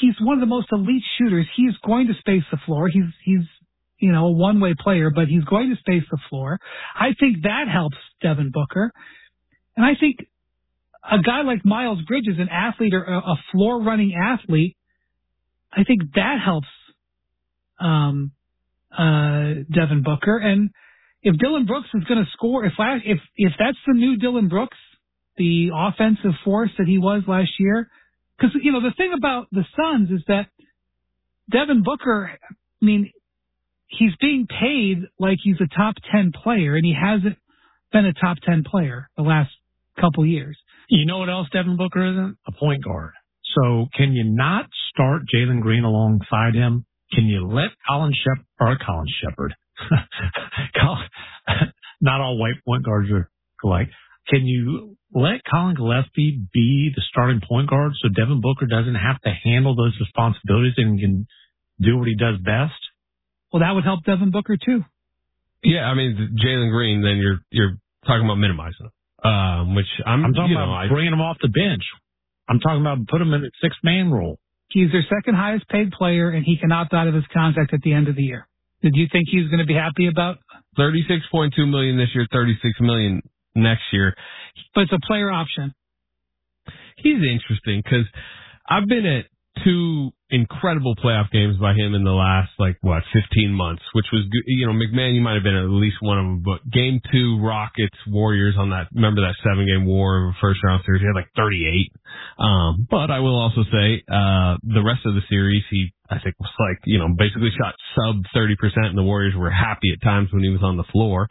he's one of the most elite shooters. He's going to space the floor. He's a one-way player, but he's going to space the floor. I think that helps Devin Booker. And I think a guy like Miles Bridges, an athlete or a floor-running athlete, I think that helps Devin Booker. And if Dillon Brooks is going to score, if that's the new Dillon Brooks, the offensive force that he was last year, because, the thing about the Suns is that Devin Booker, he's being paid like he's a top 10 player, and he hasn't been a top 10 player the last couple years. You know what else Devin Booker isn't? A point guard. So can you not start Jalen Green alongside him? Can you let Colin Shepard, not all white point guards are alike. Can you let Colin Gillespie be the starting point guard so Devin Booker doesn't have to handle those responsibilities and can do what he does best? Well, that would help Devin Booker too. Yeah, Jalen Green, then you're talking about minimizing him, which I'm talking about bringing him off the bench. I'm talking about put him in a six-man role. He's their second highest paid player, and he can opt out of his contract at the end of the year. Did you think he was going to be happy about $36.2 million this year, $36 million next year? But it's a player option. He's interesting because I've been at two incredible playoff games by him in the last 15 months, which was good. McMahon, you might have been at least one of them, but game 2 Rockets Warriors on that 7-game war first round series, he had 38. But I will also say, the rest of the series, he, I think was basically shot sub 30%, and the Warriors were happy at times when he was on the floor.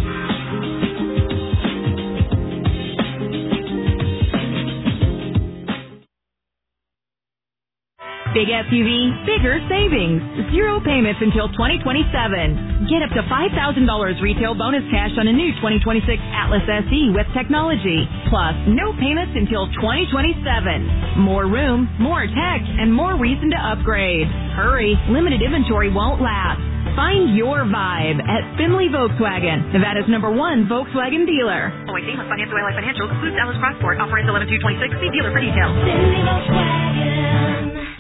Big SUV, bigger savings. 0 payments until 2027. Get up to $5,000 retail bonus cash on a new 2026 Atlas SE with technology. Plus, no payments until 2027. More room, more tech, and more reason to upgrade. Hurry, limited inventory won't last. Find your vibe at Finley Volkswagen, Nevada's #1 Volkswagen dealer. OIC must finance Ally Financial, excludes Dallas Crossport. Offer ends 11/2/26. See dealer for details. Finley Volkswagen.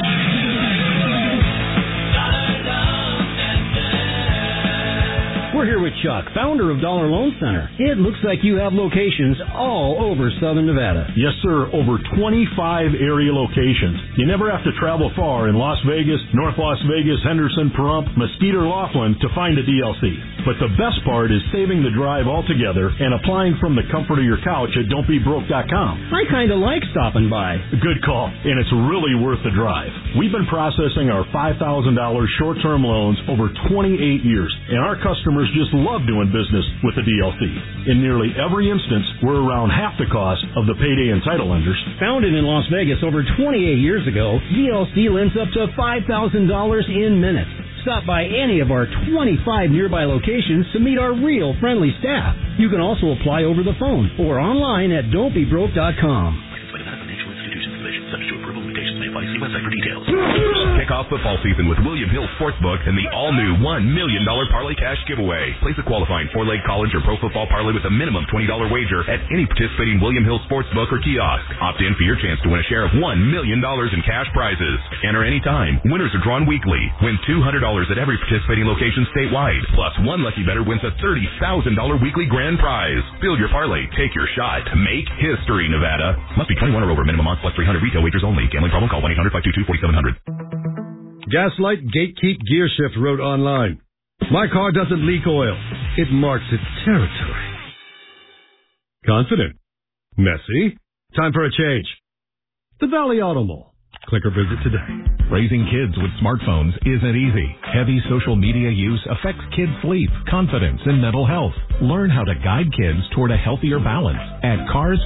We're here with Chuck, founder of Dollar Loan Center. It looks like you have locations all over Southern Nevada. Yes, sir. Over 25 area locations. You never have to travel far in Las Vegas, North Las Vegas, Henderson, Pahrump, Mesquite, or Laughlin to find a DLC. But the best part is saving the drive altogether and applying from the comfort of your couch at don'tbebroke.com. I kind of like stopping by. Good call, and it's really worth the drive. We've been processing our $5,000 short-term loans over 28 years, and our customers just love doing business with the DLC. In nearly every instance, we're around half the cost of the payday and title lenders. Founded in Las Vegas over 28 years ago, DLC lends up to $5,000 in minutes. Stop by any of our 25 nearby locations to meet our real friendly staff. You can also apply over the phone or online at don'tbebroke.com. Subject to approval, limitations may apply. See website for details. Kick off football season with William Hill Sportsbook and the all-new $1 million parlay cash giveaway. Place a qualifying 4-leg college or pro football parlay with a minimum $20 wager at any participating William Hill Sportsbook or kiosk. Opt in for your chance to win a share of $1 million in cash prizes. Enter anytime. Winners are drawn weekly. Win $200 at every participating location statewide. Plus, one lucky bettor wins a $30,000 weekly grand prize. Build your parlay. Take your shot. Make history, Nevada. Must be 21 or over. Minimum odds plus 300 retail wagers only. Gambling problem? Call 1-800-522-4700. Gaslight Gatekeep Gear Shift wrote online, "My car doesn't leak oil. It marks its territory." Confident. Messy. Time for a change. The Valley Auto Mall. Click or visit today. Raising kids with smartphones isn't easy. Heavy social media use affects kids' sleep, confidence, and mental health. Learn how to guide kids toward a healthier balance at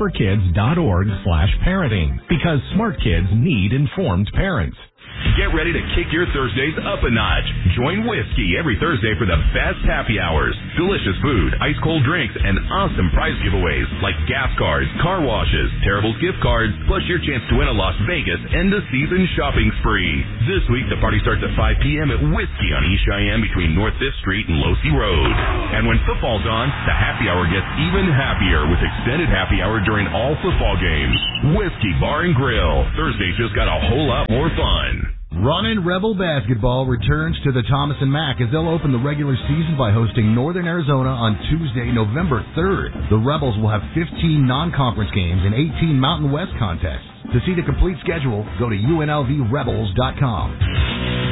carsforkids.org/parenting, because smart kids need informed parents. Get ready to kick your Thursdays up a notch. Join Whiskey every Thursday for the best happy hours, delicious food, ice-cold drinks, and awesome prize giveaways like gas cards, car washes, Terribles gift cards, plus your chance to win a Las Vegas end-of-season shopping spree. This week, the party starts at 5 p.m. at Whiskey on East Cheyenne between North 5th Street and Losey Road. And when football's on, the happy hour gets even happier with extended happy hour during all football games. Whiskey Bar and Grill. Thursdays just got a whole lot more fun. Runnin' Rebel Basketball returns to the Thomas & Mack as they'll open the regular season by hosting Northern Arizona on Tuesday, November 3rd. The Rebels will have 15 non-conference games and 18 Mountain West contests. To see the complete schedule, go to UNLVRebels.com.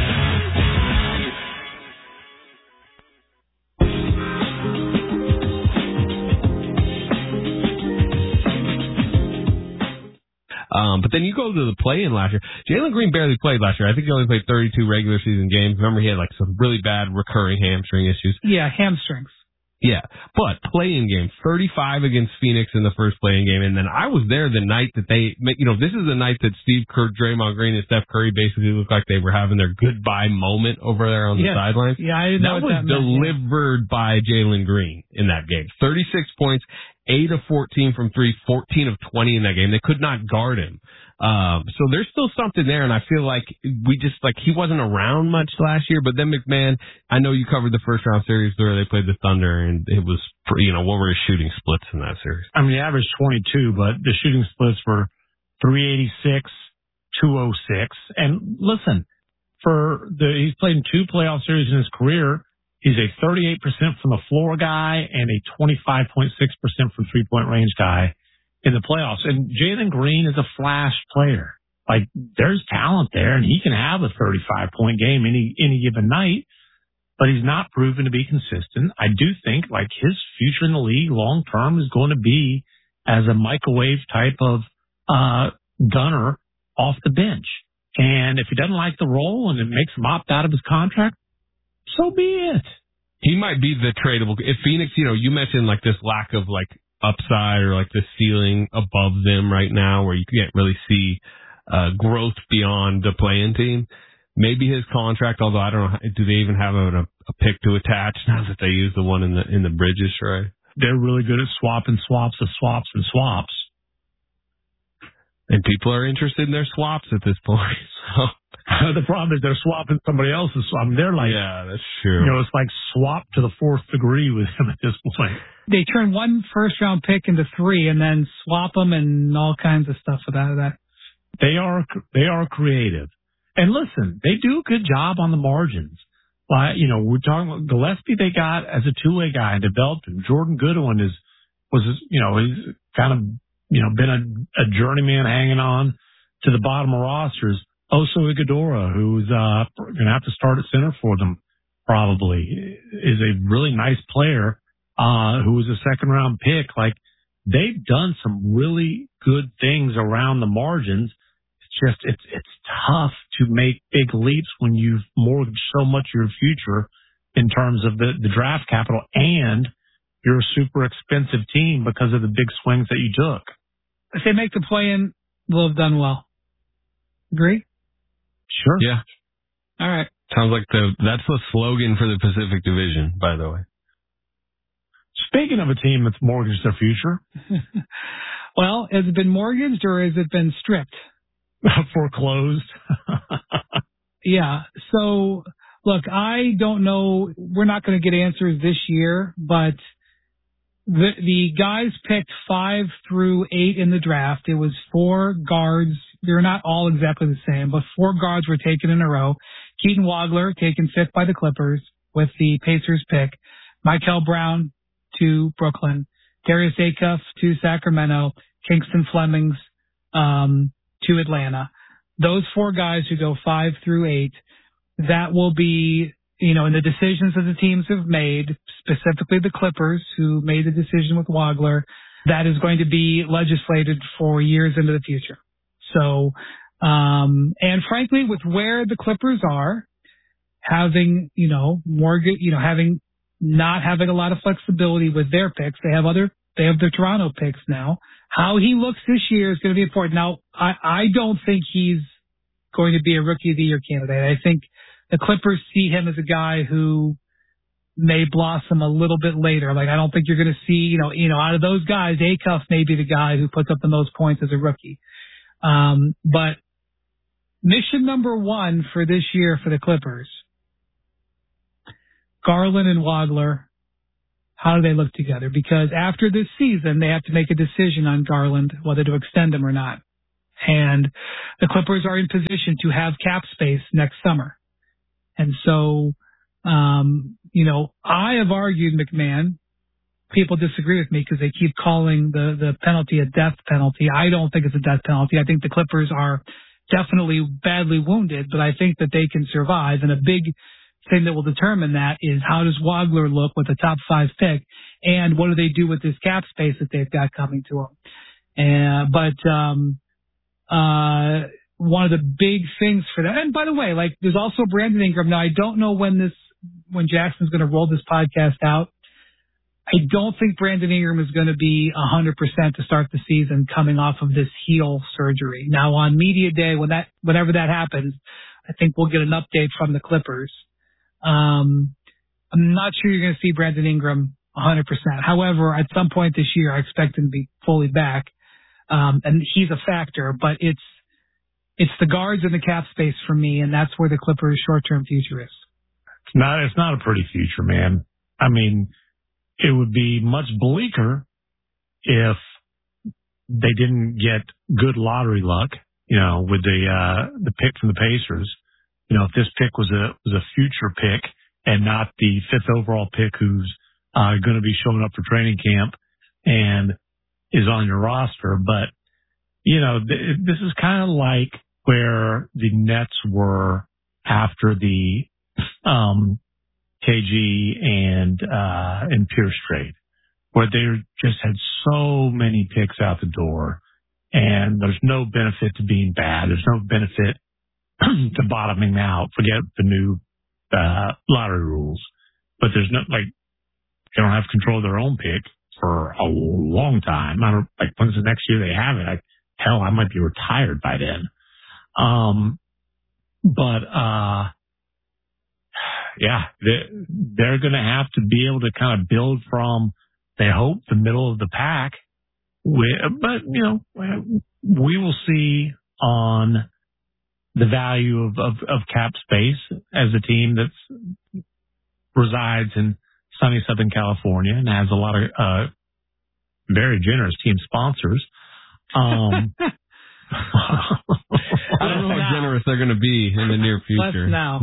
But then you go to the play-in last year. Jalen Green barely played last year. I think he only played 32 regular season games. Remember, he had like some really bad recurring hamstring issues. Yeah, hamstrings. Yeah, but play-in game, 35 against Phoenix in the first play-in game, and then I was there the night that they, this is the night that Steve Kerr, Draymond Green, and Steph Curry basically looked like they were having their goodbye moment over there on the sidelines. Yeah, I didn't know what that was delivered by Jalen Green in that game. 36 points, 8 of 14 from 3, 14 of 20 in that game. They could not guard him. So there's still something there, and I feel like he wasn't around much last year, but then McMahon, I know you covered the first round series where they played the Thunder, and it was, what were his shooting splits in that series? I mean, he averaged 22, but the shooting splits were 386, 206. And listen, he's played in 2 playoff series in his career. He's a 38% from the floor guy and a 25.6% from three-point range guy in the playoffs. And Jalen Green is a flash player. Like, there's talent there, and he can have a 35-point game any given night, but he's not proven to be consistent. I do think, like, his future in the league long-term is going to be as a microwave type of gunner off the bench. And if he doesn't like the role and it makes him opt out of his contract, so be it. He might be the tradable. If Phoenix, you mentioned like this lack of like upside or like the ceiling above them right now where you can't really see growth beyond the play-in team. Maybe his contract, although I don't know, do they even have a pick to attach now that they use the one in the Bridges, right? They're really good at swapping swaps of swaps and swaps. And people are interested in their swaps at this point. So. The problem is they're swapping somebody else's. I mean, they're like, yeah, that's true. It's like swap to the 4th degree with him at this point. They turn 1 first-round pick into 3 and then swap them and all kinds of stuff out of that. They are creative. And listen, they do a good job on the margins. We're talking about Gillespie they got as a two-way guy and developed him. Jordan Goodwin he's kind of, been a journeyman hanging on to the bottom of rosters. Oso Iguodala, who's going to have to start at center for them probably, is a really nice player who was a second-round pick. Like, they've done some really good things around the margins. It's just it's tough to make big leaps when you've mortgaged so much of your future in terms of the draft capital, and you're a super expensive team because of the big swings that you took. If they make the play-in, they'll have done well. Agree? Sure. Yeah. All right. Sounds like that's the slogan for the Pacific Division, by the way. Speaking of a team that's mortgaged their future. Well, has it been mortgaged or has it been stripped? Foreclosed. Yeah. So, look, I don't know. We're not going to get answers this year, but the guys picked 5 through 8 in the draft. It was 4 guards. They're not all exactly the same, but 4 guards were taken in a row. Keaton Wagler, taken 5th by the Clippers with the Pacers pick. Michael Brown to Brooklyn. Darius Acuff to Sacramento. Kingston Flemings to Atlanta. Those 4 guys who go 5 through 8, that will be, in the decisions that the teams have made, specifically the Clippers, who made the decision with Wagler, that is going to be legislated for years into the future. So, and frankly, with where the Clippers are, having, not having a lot of flexibility with their picks, they have their Toronto picks now. How he looks this year is going to be important. Now, I don't think he's going to be a Rookie of the Year candidate. I think the Clippers see him as a guy who may blossom a little bit later. Like, I don't think you're going to see, out of those guys, Acuff may be the guy who puts up the most points as a rookie. But mission number 1 for this year for the Clippers, Garland and Wagler, how do they look together? Because after this season, they have to make a decision on Garland, whether to extend him or not. And the Clippers are in position to have cap space next summer. And so, I have argued, McMahon. People disagree with me because they keep calling the penalty a death penalty. I don't think it's a death penalty. I think the Clippers are definitely badly wounded, but I think that they can survive. And a big thing that will determine that is how does Wagler look with the top 5 pick, and what do they do with this cap space that they've got coming to them. One of the big things for that, and by the way, like there's also Brandon Ingram. Now I don't know when Jackson's going to roll this podcast out. I don't think Brandon Ingram is going to be 100% to start the season coming off of this heel surgery. Now on media day, whenever that happens, I think we'll get an update from the Clippers. I'm not sure you're going to see Brandon Ingram 100%. However, at some point this year, I expect him to be fully back. And he's a factor, but it's the guards and the cap space for me, and that's where the Clippers' short-term future is. It's not a pretty future, man. I mean, it would be much bleaker if they didn't get good lottery luck, with the pick from the Pacers. If this pick was a future pick and not the 5th overall pick who's going to be showing up for training camp and is on your roster. But, this is kind of like where the Nets were after the KG and Pierce trade, where they just had so many picks out the door, and there's no benefit to being bad. There's no benefit to bottoming out. Forget the new lottery rules, but there's no they don't have control of their own pick for a long time. I don't when's the next year they have it? Hell, I might be retired by then. Yeah, they're going to have to be able to kind of build from, they hope, the middle of the pack. But, we will see on the value of cap space as a team that resides in sunny Southern California and has a lot of very generous team sponsors. I don't know how generous they're going to be in the near future. Less now.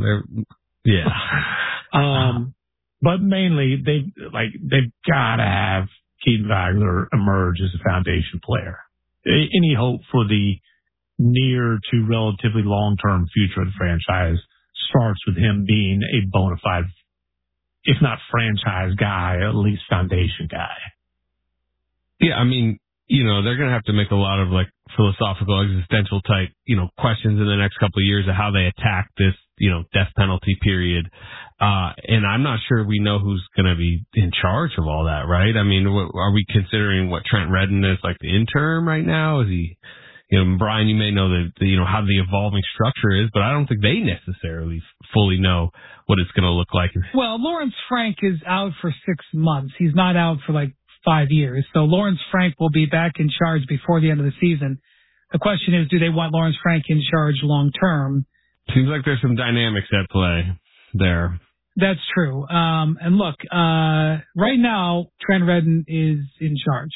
Yeah. But mainly they've got to have Keaton Wagler emerge as a foundation player. Any hope for the near to relatively long-term future of the franchise starts with him being a bona fide, if not franchise guy, at least foundation guy. Yeah, I mean, they're going to have to make a lot of philosophical, existential type, questions in the next couple of years of how they attack this, death penalty period. And I'm not sure we know who's going to be in charge of all that, right? I mean, are we considering Trent Redden is the interim right now? Is he, Brian, you may know how the evolving structure is, but I don't think they necessarily fully know what it's going to look like. Well, Lawrence Frank is out for 6 months. He's not out for 5 years. So Lawrence Frank will be back in charge before the end of the season. The question is, do they want Lawrence Frank in charge long term? Seems like there's some dynamics at play there. That's true. And look, right now, Trent Redden is in charge.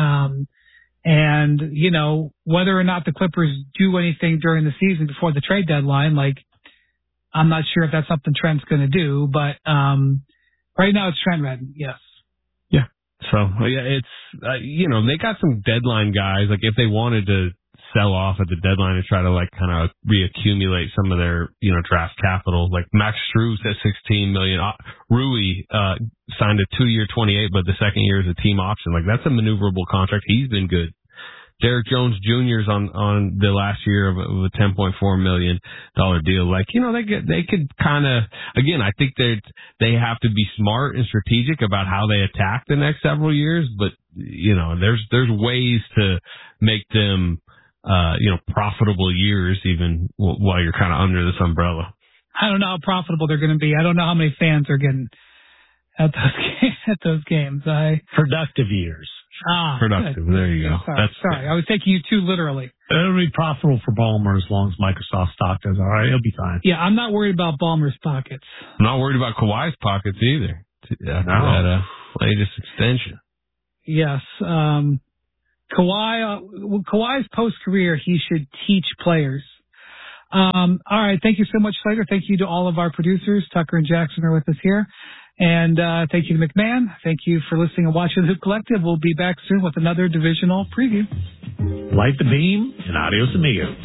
And, whether or not the Clippers do anything during the season before the trade deadline, I'm not sure if that's something Trent's going to do, but right now it's Trent Redden, yes. Yeah. So, it's, they got some deadline guys. If they wanted to sell off at the deadline and try to kind of reaccumulate some of their, draft capital, Max Strus at $16 million. Rui signed a 2-year $28, but the second year is a team option. That's a maneuverable contract. He's been good. Derek Jones Jr.'s on the last year of a $10.4 million deal. They could kind of, again, I think they have to be smart and strategic about how they attack the next several years, but, there's ways to make them, profitable years even while you're kind of under this umbrella. I don't know how profitable they're going to be. I don't know how many fans are getting at those games. Productive years. Productive. Good. There you go. Sorry. I was taking you too literally. It'll be profitable for Ballmer as long as Microsoft stock does all right. It'll be fine. Yeah, I'm not worried about Ballmer's pockets. I'm not worried about Kawhi's pockets either. That latest extension. Yes. Kawhi's post-career, he should teach players. All right. Thank you so much, Slater. Thank you to all of our producers. Tucker and Jackson are with us here. And thank you to McMahon. Thank you for listening and watching the Hoop Collective. We'll be back soon with another divisional preview. Light the beam and adios amigos.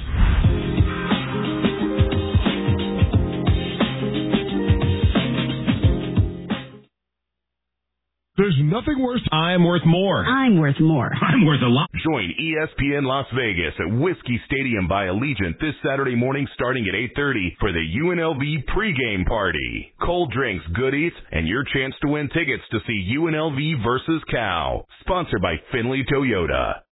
There's nothing worse. I'm worth more. I'm worth more. I'm worth a lot. Join ESPN Las Vegas at Whiskey Stadium by Allegiant this Saturday morning starting at 8:30 for the UNLV pregame party. Cold drinks, good eats, and your chance to win tickets to see UNLV versus Cal. Sponsored by Finley Toyota.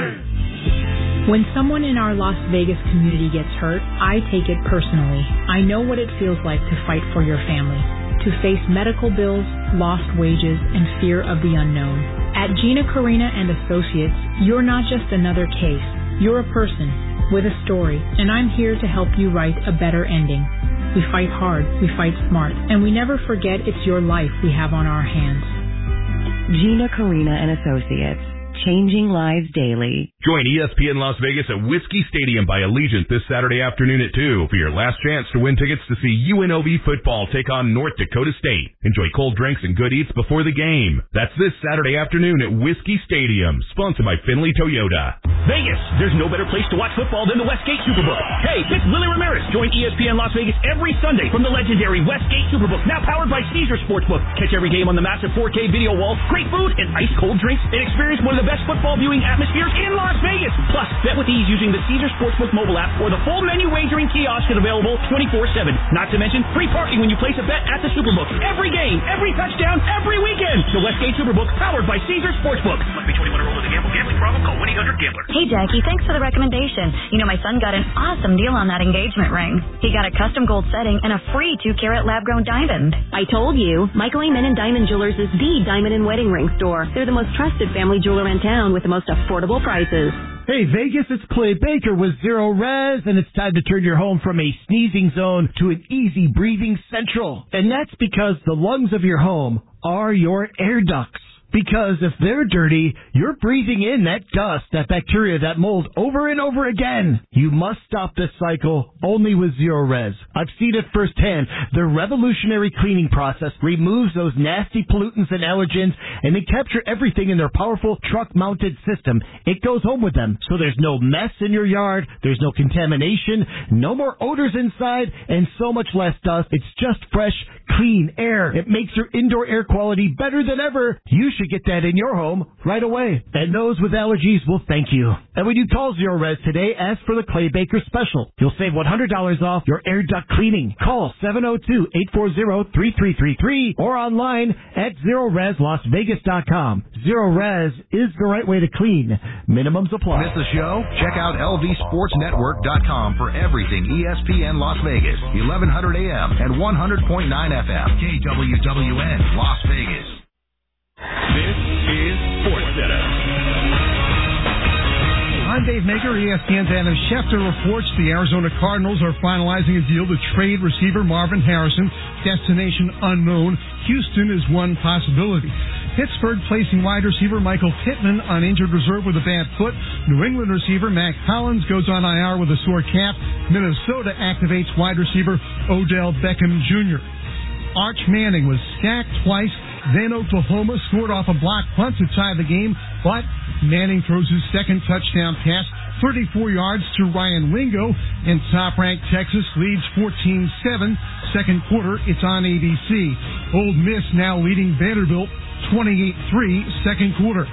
When someone in our Las Vegas community gets hurt, I take it personally. I know what it feels like to fight for your family, to face medical bills, lost wages, and fear of the unknown. At Gina Carina and Associates, you're not just another case. You're a person with a story, and I'm here to help you write a better ending. We fight hard, we fight smart, and we never forget it's your life we have on our hands. Gina Carina and Associates. Changing lives daily. Join ESPN Las Vegas at Whiskey Stadium by Allegiant this Saturday afternoon at 2 for your last chance to win tickets to see UNLV football take on North Dakota State. Enjoy cold drinks and good eats before the game. That's this Saturday afternoon at Whiskey Stadium, sponsored by Finley Toyota. Vegas, there's no better place to watch football than the Westgate Superbook. Hey, it's Willie Ramirez. Join ESPN Las Vegas every Sunday from the legendary Westgate Superbook, now powered by Caesars Sportsbook. Catch every game on the massive 4K video wall, great food, and ice-cold drinks, and experience one of the best football viewing atmospheres in Las Vegas. Plus, bet with ease using the Caesars Sportsbook mobile app or the full menu wagering kiosk is available 24/7. Not to mention free parking when you place a bet at the Superbook. Every game, every touchdown, every weekend. The Westgate Superbook, powered by Caesars Sportsbook. Must be 21 or older to gamble. Gambling problem? Call 1-800-GAMBLER. Hey, Jackie, thanks for the recommendation. You know, my son got an awesome deal on that engagement ring. He got a custom gold setting and a free 2-carat lab-grown diamond. I told you, Michael Amen & Diamond Jewelers is the diamond and wedding ring store. They're the most trusted family jeweler in town with the most affordable prices. Hey Vegas, it's Clay Baker with Zero Res, and it's time to turn your home from a sneezing zone to an easy breathing central. And that's because the lungs of your home are your air ducts. Because if they're dirty, you're breathing in that dust, that bacteria, that mold over and over again. You must stop this cycle only with Zero Res. I've seen it firsthand. Their revolutionary cleaning process removes those nasty pollutants and allergens, and they capture everything in their powerful truck-mounted system. It goes home with them, so there's no mess in your yard, there's no contamination, no more odors inside, and so much less dust. It's just fresh, clean air. It makes your indoor air quality better than ever. You should get that in your home right away. And those with allergies will thank you. And when you call Zero Res today, ask for the Clay Baker special. You'll save $100 off your air duct cleaning. Call 702-840-3333 or online at ZeroResLasVegas.com. Zero Res is the right way to clean. Minimums apply. Miss the show? Check out LVSportsNetwork.com for everything ESPN Las Vegas, 1100 AM and 100.9 FM, KWWN, Las Vegas. This is SportsCenter. I'm Dave Maker. ESPN's Adam Schefter reports the Arizona Cardinals are finalizing a deal to trade receiver Marvin Harrison. Destination unknown. Houston is one possibility. Pittsburgh placing wide receiver Michael Pittman on injured reserve with a bad foot. New England receiver Mac Hollins goes on IR with a sore calf. Minnesota activates wide receiver Odell Beckham Jr. Arch Manning was sacked twice. Then Oklahoma scored off a block punt to tie the game, but Manning throws his second touchdown pass 34 yards to Ryan Wingo, and top-ranked Texas leads 14-7. Second quarter, it's on ABC. Ole Miss now leading Vanderbilt 28-3, second quarter.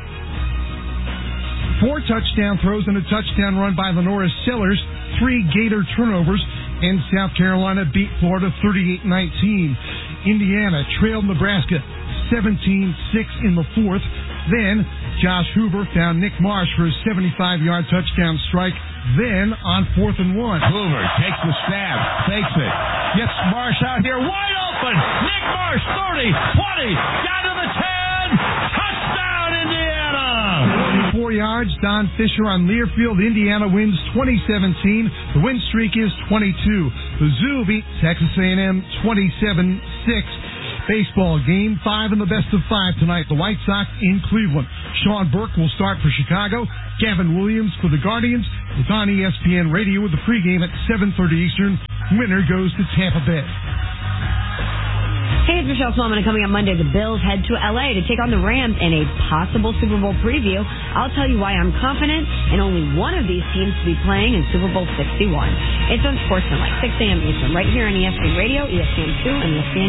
4 touchdown throws and a touchdown run by Lenoris Sellers, 3 Gator turnovers, and South Carolina beat Florida 38-19. Indiana trailed Nebraska 17-6 in the fourth. Then Josh Hoover found Nick Marsh for his 75-yard touchdown strike. Then on 4th and 1. Hoover takes the stab, fakes it, gets Marsh out here wide open. Nick Marsh, 30, 20, down to the 10. Touchdown, Indiana! 4 yards. Don Fisher on Learfield. Indiana wins 2017. The win streak is 22. The Zoo beat Texas A&M 27-6. Baseball, Game 5 in the best of 5 tonight. The White Sox in Cleveland. Sean Burke will start for Chicago. Gavin Williams for the Guardians. It's on ESPN Radio with the pregame at 7:30 Eastern. Winner goes to Tampa Bay. Hey, it's Michelle Smallman, and coming up Monday, the Bills head to L.A. to take on the Rams in a possible Super Bowl preview. I'll tell you why I'm confident in only one of these teams to be playing in Super Bowl 61. It's on Sportsmanlike, 6 a.m. Eastern, right here on ESPN Radio, ESPN2, and ESPN